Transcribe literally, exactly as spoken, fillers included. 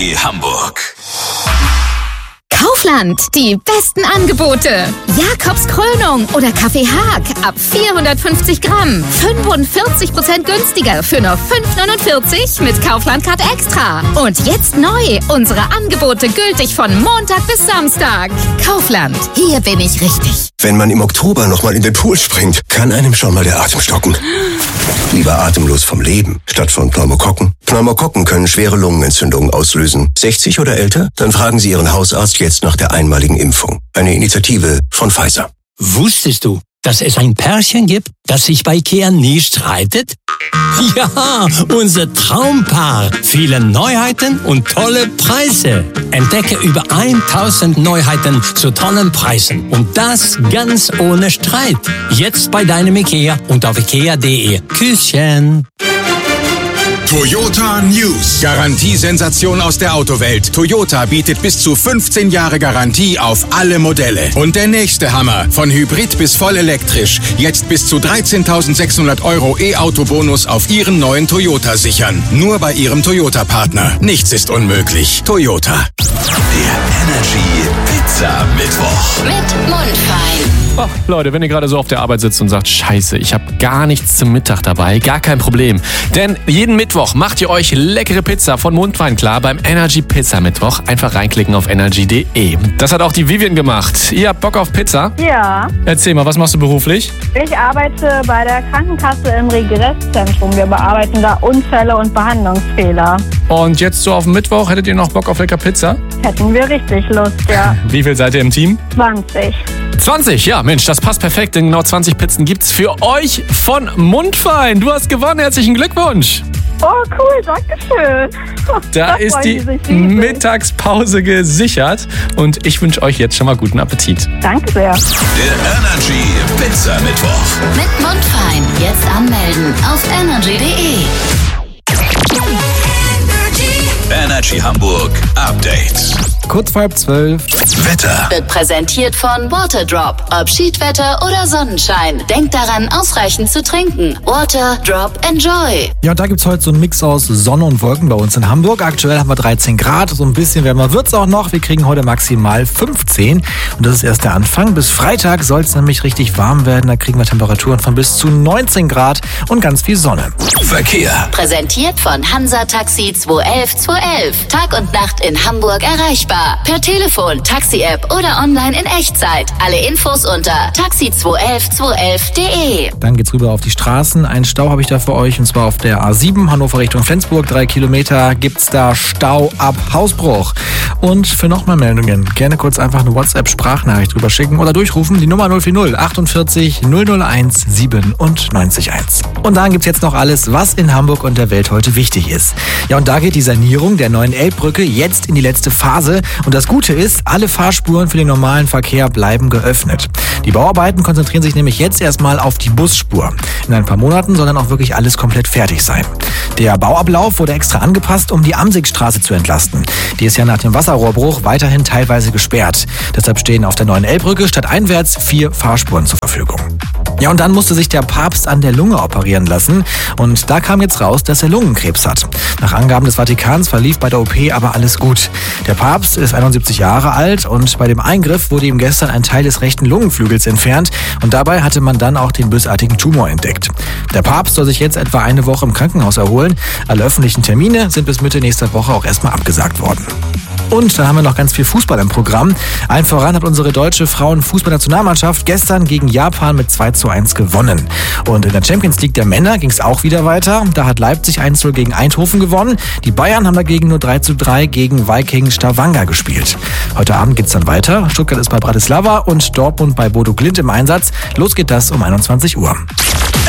Hamburg. Kaufland, die besten Angebote. Jakobs Krönung oder Kaffee Haag ab vierhundertfünfzig Gramm. fünfundvierzig Prozent günstiger für nur fünf neunundvierzig mit Kaufland Card Extra. Und jetzt neu, unsere Angebote gültig von Montag bis Samstag. Kaufland, hier bin ich richtig. Wenn man im Oktober nochmal in den Pool springt, kann einem schon mal der Atem stocken. Lieber atemlos vom Leben, statt von Pneumokokken. Pneumokokken können schwere Lungenentzündungen auslösen. sechzig oder älter? Dann fragen Sie Ihren Hausarzt jetzt nach der einmaligen Impfung. Eine Initiative von Pfizer. Wusstest du, dass es ein Pärchen gibt, das sich bei Ikea nie streitet? Ja, unser Traumpaar. Viele Neuheiten und tolle Preise. Entdecke über tausend Neuheiten zu tollen Preisen. Und das ganz ohne Streit. Jetzt bei deinem Ikea und auf ikea punkt de. Küsschen. Toyota News. Garantiesensation aus der Autowelt. Toyota bietet bis zu fünfzehn Jahre Garantie auf alle Modelle. Und der nächste Hammer. Von Hybrid bis voll elektrisch. Jetzt bis zu dreizehntausendsechshundert Euro E-Auto-Bonus auf Ihren neuen Toyota sichern. Nur bei Ihrem Toyota-Partner. Nichts ist unmöglich. Toyota. Der Energy Pizza Mittwoch. Mit Mundfein. Oh, Leute, wenn ihr gerade so auf der Arbeit sitzt und sagt, scheiße, ich habe gar nichts zum Mittag dabei, gar kein Problem. Denn jeden Mittwoch macht ihr euch leckere Pizza von Mundfein klar beim Energy Pizza Mittwoch. Einfach reinklicken auf energy punkt de. Das hat auch die Vivian gemacht. Ihr habt Bock auf Pizza? Ja. Erzähl mal, was machst du beruflich? Ich arbeite bei der Krankenkasse im Regresszentrum. Wir bearbeiten da Unfälle und Behandlungsfehler. Und jetzt so auf den Mittwoch, hättet ihr noch Bock auf lecker Pizza? Hätten wir richtig Lust, ja. Wie viel seid ihr im Team? zwanzig. zwanzig, ja Mensch, das passt perfekt, denn genau zwanzig Pizzen gibt's für euch von Mundfein. Du hast gewonnen, herzlichen Glückwunsch. Oh, cool, danke schön. Da ist die Mittagspause gesichert und ich wünsche euch jetzt schon mal guten Appetit. Danke sehr. Der Energy Pizza Mittwoch. Mit Mundfein. Jetzt anmelden auf energy punkt de. Energy Hamburg Update. Kurz vor halb zwölf. Wetter. Wird präsentiert von Waterdrop. Ob Schiedwetter oder Sonnenschein. Denkt daran, ausreichend zu trinken. Waterdrop, enjoy. Ja, und da gibt's heute so einen Mix aus Sonne und Wolken bei uns in Hamburg. Aktuell haben wir dreizehn Grad, so ein bisschen wärmer wird's auch noch. Wir kriegen heute maximal fünfzehn und das ist erst der Anfang. Bis Freitag soll es nämlich richtig warm werden. Da kriegen wir Temperaturen von bis zu neunzehn Grad und ganz viel Sonne. Verkehr. Präsentiert von Hansa Taxi zwei elf zwei elf. Tag und Nacht in Hamburg erreichbar. Per Telefon, Taxi-App oder online in Echtzeit. Alle Infos unter taxi zwei elf zwei elf punkt de. Dann geht's rüber auf die Straßen. Einen Stau habe ich da für euch und zwar auf der A sieben Hannover Richtung Flensburg. Drei Kilometer gibt's da Stau ab Hausbruch. Und für nochmal Meldungen gerne kurz einfach eine WhatsApp-Sprachnachricht drüber schicken oder durchrufen. Die Nummer null vier null achtundvierzig null null eins siebenundneunzig eins. Und dann gibt's jetzt noch alles, was in Hamburg und der Welt heute wichtig ist. Ja, und da geht die Sanierung der neuen Elbbrücke jetzt in die letzte Phase. Und das Gute ist, alle Fahrspuren für den normalen Verkehr bleiben geöffnet. Die Bauarbeiten konzentrieren sich nämlich jetzt erstmal auf die Busspur. In ein paar Monaten soll dann auch wirklich alles komplett fertig sein. Der Bauablauf wurde extra angepasst, um die Amsigstraße zu entlasten. Die ist ja nach dem Wasserrohrbruch weiterhin teilweise gesperrt. Deshalb stehen auf der neuen Elbbrücke stadteinwärts vier Fahrspuren zur Verfügung. Ja, und dann musste sich der Papst an der Lunge operieren lassen. Und da kam jetzt raus, dass er Lungenkrebs hat. Nach Angaben des Vatikans verlief bei der O P aber alles gut. Der Papst ist einundsiebzig Jahre alt und bei dem Eingriff wurde ihm gestern ein Teil des rechten Lungenflügels entfernt. Und dabei hatte man dann auch den bösartigen Tumor entdeckt. Der Papst soll sich jetzt etwa eine Woche im Krankenhaus erholen. Alle öffentlichen Termine sind bis Mitte nächster Woche auch erstmal abgesagt worden. Und dann haben wir noch ganz viel Fußball im Programm. Allen voran hat unsere deutsche Frauenfußballnationalmannschaft gestern gegen Japan mit zwei zu eins gewonnen. Und in der Champions League der Männer ging es auch wieder weiter. Da hat Leipzig eins zu null gegen Eindhoven gewonnen. Die Bayern haben dagegen nur drei zu drei gegen Viking Stavanger gespielt. Heute Abend geht's dann weiter. Stuttgart ist bei Bratislava und Dortmund bei Bodo Glimt im Einsatz. Los geht das um einundzwanzig Uhr.